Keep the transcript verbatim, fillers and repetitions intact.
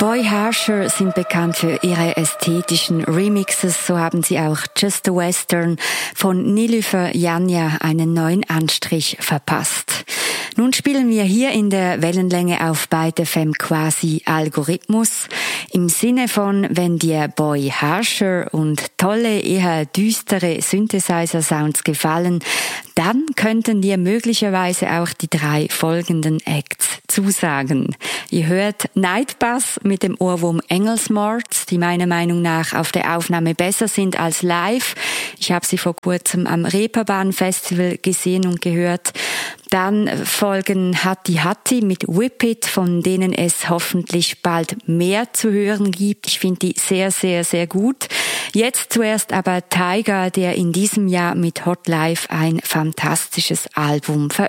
Boy Harsher sind bekannt für ihre ästhetischen Remixes, so haben sie auch Just a Western von Nilüfer Janja einen neuen Anstrich verpasst. Nun spielen wir hier in der Wellenlänge auf Byte F M quasi Algorithmus. Im Sinne von, wenn dir Boy Harsher und tolle, eher düstere Synthesizer-Sounds gefallen, dann könnten dir möglicherweise auch die drei folgenden Acts zusagen. Ihr hört Nightbus mit dem Ohrwurm Engelsmorts, die meiner Meinung nach auf der Aufnahme besser sind als live. Ich habe sie vor kurzem am Reeperbahn Festival gesehen und gehört. Dann folgen Hatti Hatti mit Whip It, von denen es hoffentlich bald mehr zu hören gibt. Ich finde die sehr, sehr, sehr gut. Jetzt zuerst aber Tiger, der in diesem Jahr mit Hot Life ein fantastisches Album veröffentlicht.